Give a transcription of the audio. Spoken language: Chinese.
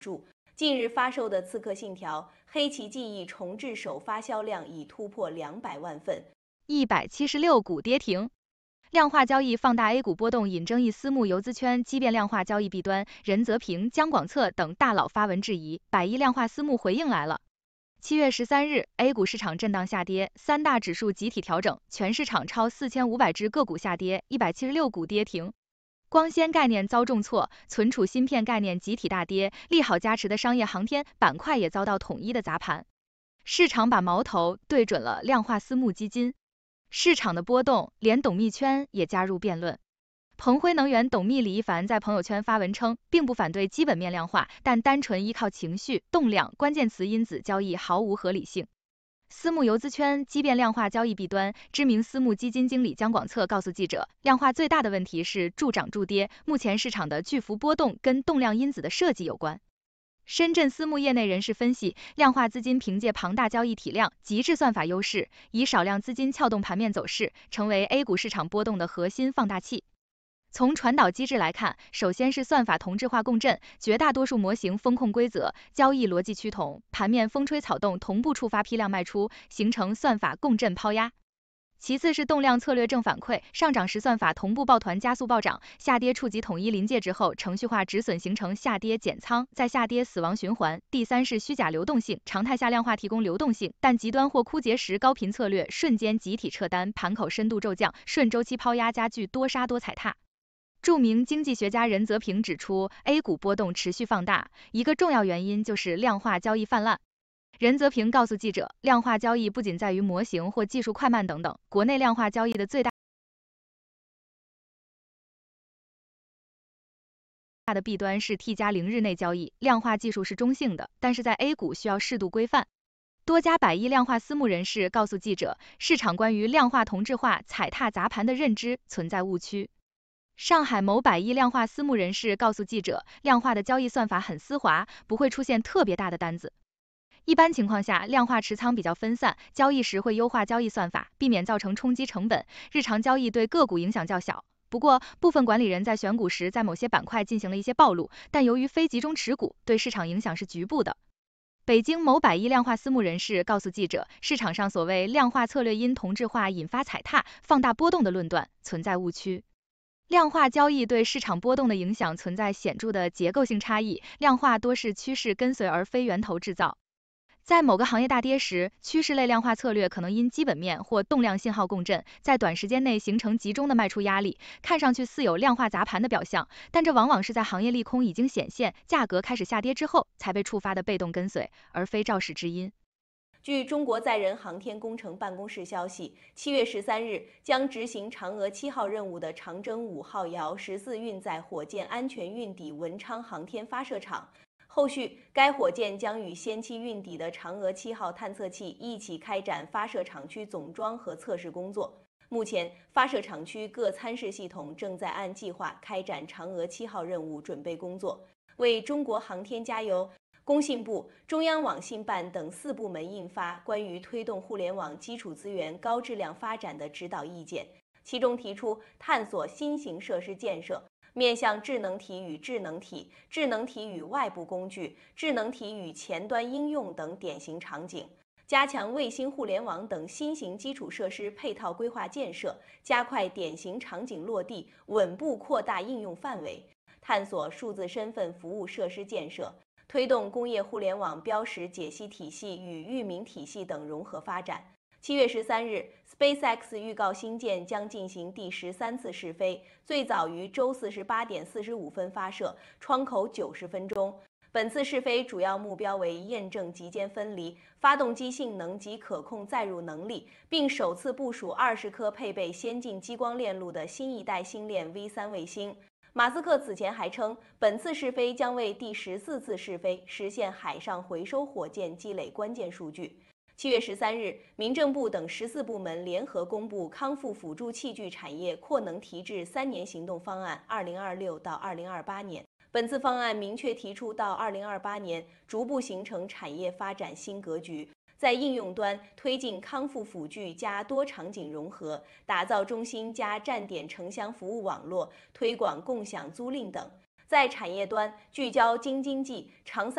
近日发售的《刺客信条：黑旗记忆》重置首发销量已突破200万份 ，176股跌停。量化交易放大 A 股波动引争议，私募游资圈激变量化交易弊端，任泽平、姜广策等大佬发文质疑，100亿量化私募回应来了。7月13日 ，A 股市场震荡下跌，三大指数集体调整，全市场超4500只个股下跌，176股跌停。光纤概念遭重挫，存储芯片概念集体大跌，利好加持的商业航天板块也遭到统一的砸盘。市场把矛头对准了量化私募基金，市场的波动连董秘圈也加入辩论。鹏辉能源董秘李一凡在朋友圈发文称，并不反对基本面量化，但单纯依靠情绪、动量、关键词因子交易毫无合理性。私募游资圈激变量化交易弊端，知名私募基金经理姜广策告诉记者，量化最大的问题是助涨助跌，目前市场的巨幅波动跟动量因子的设计有关。深圳私募业内人士分析，量化资金凭借庞大交易体量、极致算法优势，以少量资金撬动盘面走势，成为 A 股市场波动的核心放大器。从传导机制来看，首先是算法同质化共振，绝大多数模型风控规则、交易逻辑趋同，盘面风吹草动同步触发批量卖出，形成算法共振抛压。其次是动量策略正反馈，上涨时算法同步抱团加速暴涨，下跌触及统一临界值后，程序化止损形成下跌减仓，再下跌死亡循环。第三是虚假流动性，常态下量化提供流动性，但极端或枯竭时高频策略瞬间集体撤单，盘口深度骤降，顺周期抛压加剧多杀多踩踏。著名经济学家任泽平指出 ，A 股波动持续放大，一个重要原因就是量化交易泛滥。任泽平告诉记者，量化交易不仅在于模型或技术快慢等等，国内量化交易的最大的弊端是 T+0日内交易，量化技术是中性的，但是在 A 股需要适度规范。多家100亿量化私募人士告诉记者，市场关于量化同质化踩踏砸盘的认知存在误区。上海某100亿量化私募人士告诉记者，量化的交易算法很丝滑，不会出现特别大的单子。一般情况下，量化持仓比较分散，交易时会优化交易算法，避免造成冲击成本，日常交易对个股影响较小。不过，部分管理人在选股时在某些板块进行了一些暴露，但由于非集中持股，对市场影响是局部的。北京某100亿量化私募人士告诉记者，市场上所谓量化策略因同质化引发踩踏、放大波动的论断存在误区。量化交易对市场波动的影响存在显著的结构性差异，量化多是趋势跟随而非源头制造。在某个行业大跌时，趋势类量化策略可能因基本面或动量信号共振，在短时间内形成集中的卖出压力，看上去似有量化砸盘的表象，但这往往是在行业利空已经显现，价格开始下跌之后才被触发的被动跟随，而非肇事之因。 据中国载人航天工程办公室消息，7月13日将执行嫦娥7号任务的长征5号遥14运载火箭安全运抵文昌航天发射场。后续，该火箭将与先期运抵的嫦娥7号探测器一起开展发射场区总装和测试工作。目前，发射场区各参试系统正在按计划开展嫦娥7号任务准备工作。为中国航天加油！工信部、中央网信办等4部门印发关于推动互联网基础资源高质量发展的指导意见，其中提出探索新型设施建设，面向智能体与智能体、智能体与外部工具、智能体与前端应用等典型场景，加强卫星互联网等新型基础设施配套规划建设，加快典型场景落地，稳步扩大应用范围，探索数字身份服务设施建设。推动工业互联网标识解析体系与域名体系等融合发展。7月13日 ，SpaceX 预告星舰将进行第13次试飞，最早于周48点45分发射，窗口90分钟。本次试飞主要目标为验证极间分离、发动机性能及可控载入能力，并首次部署20颗配备先进激光链路的新一代星链 V3 卫星。马斯克此前还称，本次试飞将为第14次试飞实现海上回收火箭积累关键数据。7月13日，民政部等14部门联合公布康复辅助器具产业扩能提质3年行动方案 （2026 到2028年）。本次方案明确提出，到2028年逐步形成产业发展新格局。在应用端推进康复辅具加多场景融合，打造中心加站点城乡服务网络，推广共享租赁等； 在产业端聚焦京津冀、长三